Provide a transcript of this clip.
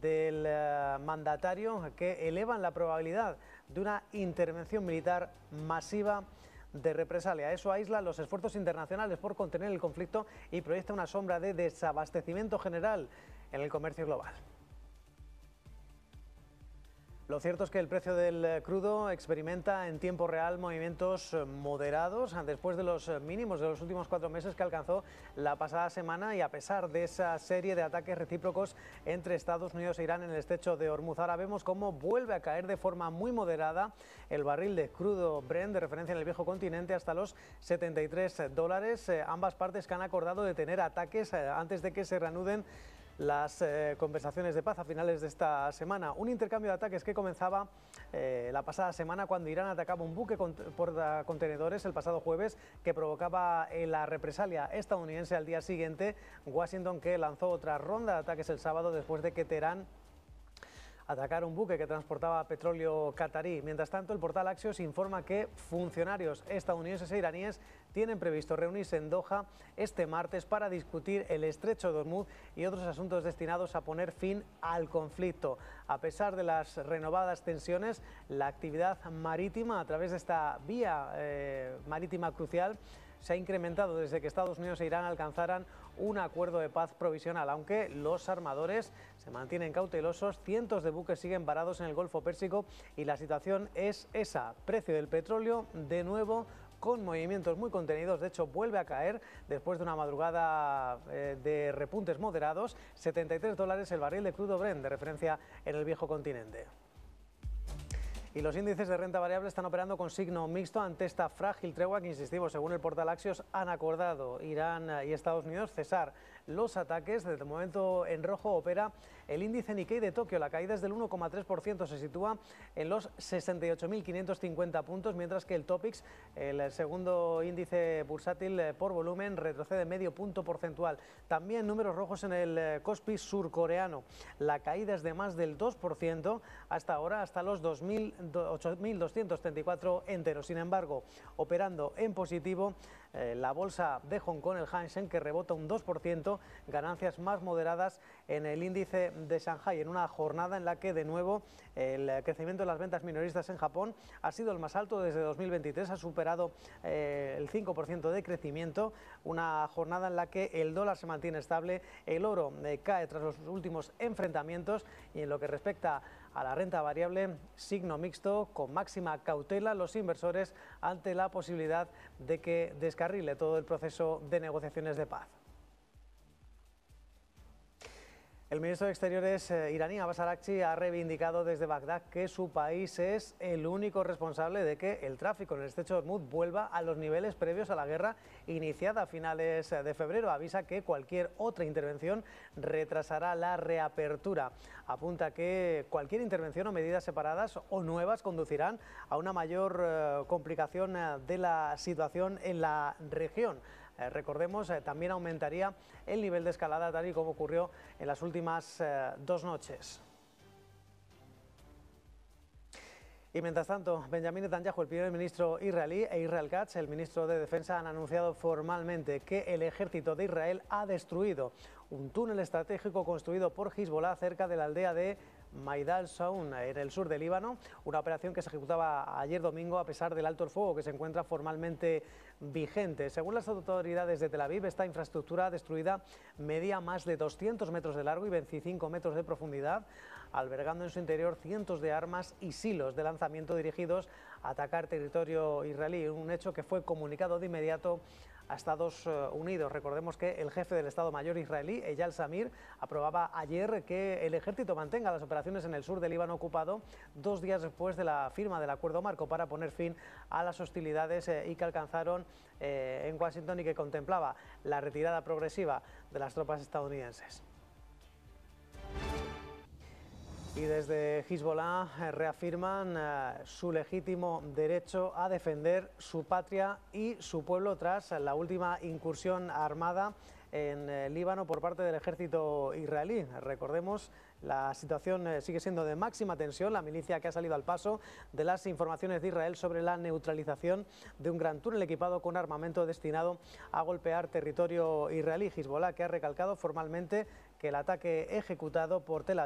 del mandatario que elevan la probabilidad de una intervención militar masiva de represalia. Eso aísla los esfuerzos internacionales por contener el conflicto y proyecta una sombra de desabastecimiento general en el comercio global. Lo cierto es que el precio del crudo experimenta en tiempo real movimientos moderados después de los mínimos de los últimos 4 meses que alcanzó la pasada semana, y a pesar de esa serie de ataques recíprocos entre Estados Unidos e Irán en el estrecho de Hormuz. Ahora vemos cómo vuelve a caer de forma muy moderada el barril de crudo Brent de referencia en el viejo continente hasta los $73. Ambas partes que han acordado detener ataques antes de que se reanuden las conversaciones de paz a finales de esta semana. Un intercambio de ataques que comenzaba la pasada semana cuando Irán atacaba un buque portacontenedores el pasado jueves, que provocaba la represalia estadounidense al día siguiente. Washington, que lanzó otra ronda de ataques el sábado después de que Teherán atacar un buque que transportaba petróleo catarí. Mientras tanto, el portal Axios informa que funcionarios estadounidenses e iraníes tienen previsto reunirse en Doha este martes para discutir el estrecho de Hormuz y otros asuntos destinados a poner fin al conflicto. A pesar de las renovadas tensiones, la actividad marítima a través de esta vía marítima crucial se ha incrementado desde que Estados Unidos e Irán alcanzaran un acuerdo de paz provisional. Aunque los armadores se mantienen cautelosos, cientos de buques siguen varados en el Golfo Pérsico y la situación es esa. Precio del petróleo de nuevo con movimientos muy contenidos. De hecho, vuelve a caer después de una madrugada de repuntes moderados. $73 el barril de crudo Brent de referencia en el viejo continente. Y los índices de renta variable están operando con signo mixto ante esta frágil tregua que, insistimos, según el portal Axios, han acordado Irán y Estados Unidos cesar los ataques. Desde el momento en rojo opera el índice Nikkei de Tokio. La caída es del 1,3%, se sitúa en los 68.550 puntos, mientras que el Topix, el segundo índice bursátil por volumen, retrocede medio punto porcentual. También números rojos en el Kospi surcoreano. La caída es de más del 2% hasta ahora, hasta los 8.234 enteros. Sin embargo, operando en positivo, la bolsa de Hong Kong, el Hang Seng, que rebota un 2%, ganancias más moderadas en el índice de Shanghai, en una jornada en la que de nuevo el crecimiento de las ventas minoristas en Japón ha sido el más alto desde 2023, ha superado el 5% de crecimiento, una jornada en la que el dólar se mantiene estable, el oro cae tras los últimos enfrentamientos, y en lo que respecta a la renta variable, signo mixto, con máxima cautela los inversores ante la posibilidad de que descarrile todo el proceso de negociaciones de paz. El ministro de Exteriores iraní, Abbas Araghchi, ha reivindicado desde Bagdad que su país es el único responsable de que el tráfico en el estrecho de Hormuz vuelva a los niveles previos a la guerra iniciada a finales de febrero. Avisa que cualquier otra intervención retrasará la reapertura. Apunta que cualquier intervención o medidas separadas o nuevas conducirán a una mayor complicación de la situación en la región. Recordemos, también aumentaría el nivel de escalada, tal y como ocurrió en las últimas 2 noches. Y mientras tanto, Benjamin Netanyahu, el primer ministro israelí, e Israel Katz, el ministro de Defensa, han anunciado formalmente que el ejército de Israel ha destruido un túnel estratégico construido por Hezbollah cerca de la aldea de Maidal Shaun, en el sur de Líbano, una operación que se ejecutaba ayer domingo a pesar del alto el fuego que se encuentra formalmente vigente. Según las autoridades de Tel Aviv, esta infraestructura destruida medía más de 200 metros de largo y 25 metros de profundidad, albergando en su interior cientos de armas y silos de lanzamiento dirigidos a atacar territorio israelí, un hecho que fue comunicado de inmediato a Estados Unidos. Recordemos que el jefe del Estado Mayor israelí, Eyal Zamir, aprobaba ayer que el ejército mantenga las operaciones en el sur del Líbano ocupado 2 días después de la firma del acuerdo marco para poner fin a las hostilidades y que alcanzaron en Washington y que contemplaba la retirada progresiva de las tropas estadounidenses. Y desde Hezbollah reafirman su legítimo derecho a defender su patria y su pueblo tras la última incursión armada en Líbano por parte del ejército israelí. Recordemos, la situación sigue siendo de máxima tensión. La milicia que ha salido al paso de las informaciones de Israel sobre la neutralización de un gran túnel equipado con armamento destinado a golpear territorio israelí. Hezbollah, que ha recalcado formalmente que el ataque ejecutado por Tel Aviv